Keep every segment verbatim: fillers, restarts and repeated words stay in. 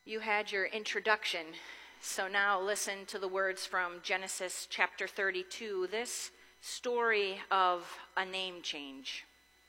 You had your introduction, so now listen to the words from Genesis chapter thirty-two, this story of a name change.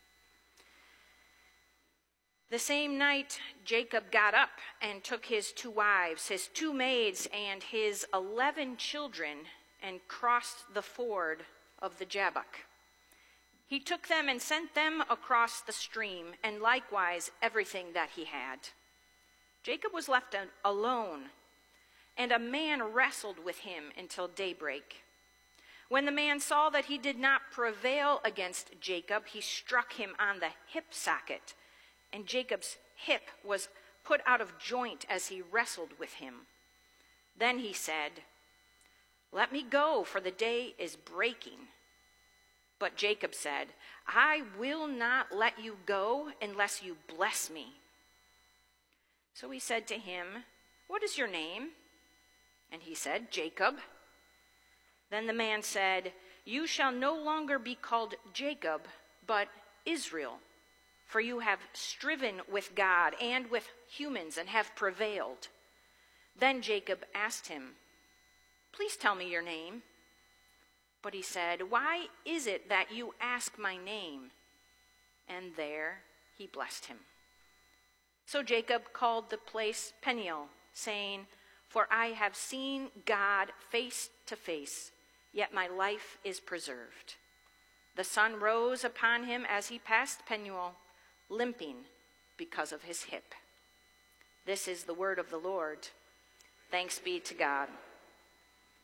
The same night, Jacob got up and took his two wives, his two maids, and his eleven children, and crossed the ford of the Jabbok. He took them and sent them across the stream, and likewise everything that he had. Jacob was left alone, and a man wrestled with him until daybreak. When the man saw that he did not prevail against Jacob, he struck him on the hip socket, and Jacob's hip was put out of joint as he wrestled with him. Then he said, "Let me go, for the day is breaking." But Jacob said, "I will not let you go unless you bless me." So he said to him, "What is your name?" And he said, "Jacob." Then the man said, "You shall no longer be called Jacob, but Israel, for you have striven with God and with humans and have prevailed." Then Jacob asked him, "Please tell me your name." But he said, "Why is it that you ask my name?" And there he blessed him. So Jacob called the place Peniel, saying, "For I have seen God face to face, yet my life is preserved." The sun rose upon him as he passed Peniel, limping because of his hip. This is the word of the Lord. Thanks be to God.